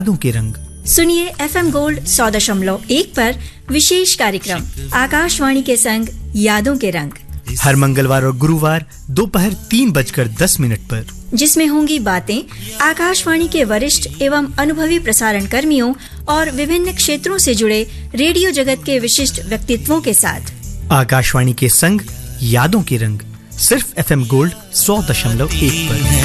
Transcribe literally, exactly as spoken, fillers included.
यादों के रंग। सुनिए एफएम गोल्ड सौ दशमलव एक पर विशेष कार्यक्रम आकाशवाणी के संग यादों के रंग, हर मंगलवार और गुरुवार दोपहर तीन बजकर दस मिनट पर, जिसमें होंगी बातें आकाशवाणी के वरिष्ठ एवं अनुभवी प्रसारण कर्मियों और विभिन्न क्षेत्रों से जुड़े रेडियो जगत के विशिष्ट व्यक्तित्वों के साथ। आकाशवाणी के संग यादों के रंग सिर्फ एफएम गोल्ड सौ दशमलव एक पर।